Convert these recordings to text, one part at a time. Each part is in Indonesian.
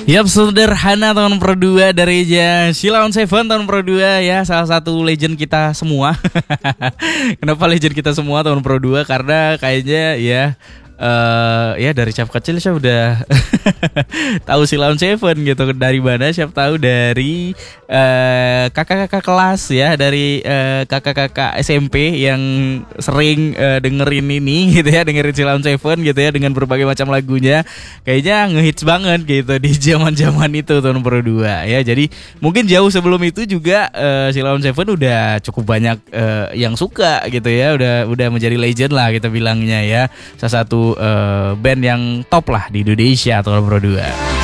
Yap, sederhana tahun Pro 2 dari Sheila on Seven tahun Pro 2 ya, salah satu legend kita semua. Kenapa legend kita semua tahun Pro 2? Karena kayaknya ya dari Chef kecil saya udah tahu Sheila on Seven gitu. Dari mana Chef tahu? Dari kakak-kakak kelas ya, dari kakak-kakak SMP yang sering dengerin ini gitu ya, dengerin Sheila on Seven gitu ya, dengan berbagai macam lagunya. Kayaknya ngehits banget gitu di zaman-zaman itu tahun Pro 2 ya. Jadi mungkin jauh sebelum itu juga Sheila on Seven udah cukup banyak yang suka gitu ya, udah menjadi legend lah kita bilangnya ya. Salah satu band yang top lah di Indonesia tahun Pro 2.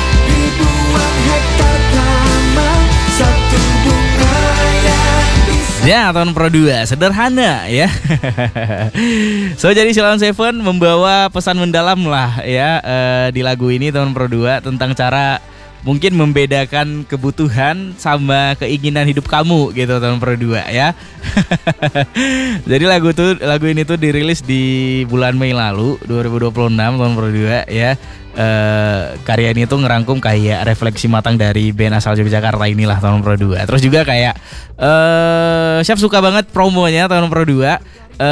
Ya, tahun Pro 2 sederhana ya. So jadi Sheila on Seven membawa pesan mendalam lah ya di lagu ini tahun Pro 2 tentang cara mungkin membedakan kebutuhan sama keinginan hidup kamu gitu tahun Pro 2 ya. Jadi lagu ini tuh dirilis di bulan Mei lalu 2026 tahun Pro 2 ya. Karya ini tuh ngerangkum kayak refleksi matang dari band asal Yogyakarta inilah tahun Pro 2. Terus juga kayak Chef suka banget promonya tahun Pro 2.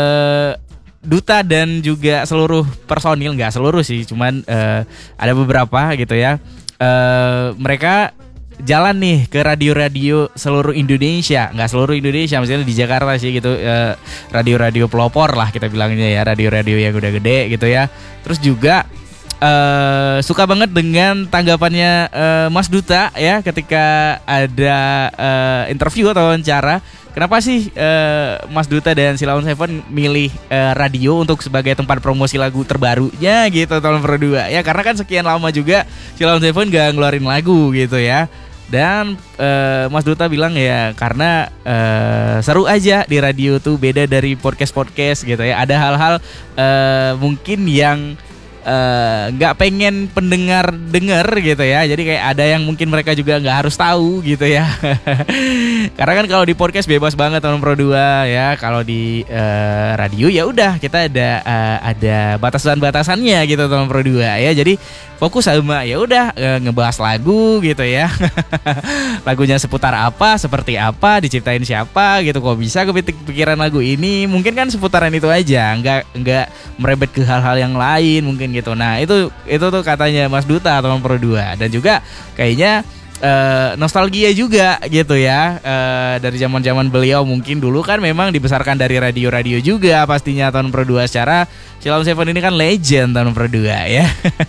Duta dan juga seluruh personil, nggak seluruh sih, cuman ada beberapa gitu ya. Mereka jalan nih ke radio-radio seluruh Indonesia, nggak seluruh Indonesia, misalnya di Jakarta sih gitu, radio-radio pelopor lah kita bilangnya ya, radio-radio yang udah gede gitu ya. Terus juga suka banget dengan tanggapannya Mas Duta ya ketika ada interview atau wawancara. Kenapa sih Mas Duta dan Sheila on Seven milih radio untuk sebagai tempat promosi lagu terbarunya gitu tahun Pro 2 ya, karena kan sekian lama juga Sheila on Seven gak ngeluarin lagu gitu ya. Dan Mas Duta bilang ya karena seru aja di radio tuh, beda dari podcast-podcast gitu ya. Ada hal-hal mungkin yang nggak pengen pendengar denger gitu ya, jadi kayak ada yang mungkin mereka juga nggak harus tahu gitu ya. Karena kan kalau di podcast bebas banget tahun Pro 2 ya, kalau di radio ya udah kita ada batasan-batasannya gitu tahun Pro 2 ya. Jadi fokus sama ya udah ngebahas lagu gitu ya. Lagunya seputar apa, seperti apa, diciptain siapa gitu, kok bisa kepikiran lagu ini, mungkin kan seputaran itu aja, nggak merebet ke hal-hal yang lain mungkin gitu. Nah itu tuh katanya Mas Duta tahun Pro 2. Dan juga kayaknya nostalgia juga gitu ya, dari zaman-zaman beliau. Mungkin dulu kan memang dibesarkan dari radio-radio juga pastinya tahun Pro 2. Secara Sheila on Seven ini kan legend tahun Pro 2 ya.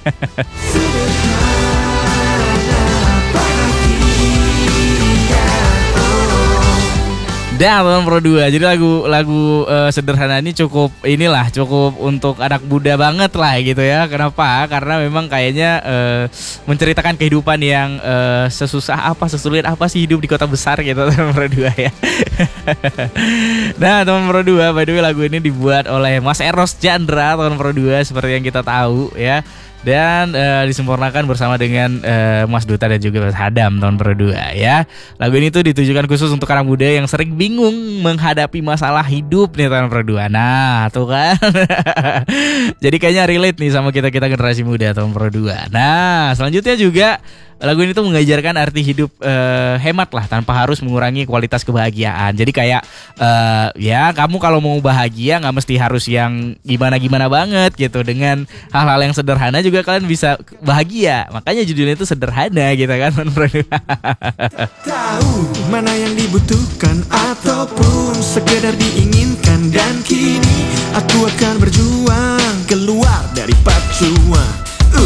Tahun Pro 2. Jadi lagu sederhana ini cukup untuk anak muda banget lah gitu ya. Kenapa? Karena memang kayaknya menceritakan kehidupan yang sesulit apa sih hidup di kota besar gitu tahun Pro 2 ya. Nah, tahun Pro 2 by the way lagu ini dibuat oleh Mas Eros Chandra tahun Pro 2 seperti yang kita tahu ya. Dan disempurnakan bersama dengan Mas Duta dan juga Mas Hadam tahun Pro 2 ya. Lagu ini tuh ditujukan khusus untuk anak muda yang sering bingung menghadapi masalah hidup nih tahun Pro 2. Nah tuh kan. Jadi kayaknya relate nih sama kita generasi muda tahun Pro 2. Nah selanjutnya juga lagu ini tuh mengajarkan arti hidup hemat lah tanpa harus mengurangi kualitas kebahagiaan. Jadi kayak ya kamu kalau mau bahagia nggak mesti harus yang gimana banget gitu. Dengan hal-hal yang sederhana juga kalian bisa bahagia. Makanya judulnya itu sederhana gitu kan. Tahu mana yang dibutuhkan ataupun sekedar diinginkan, dan kini aku akan berjuang keluar dari pacuan.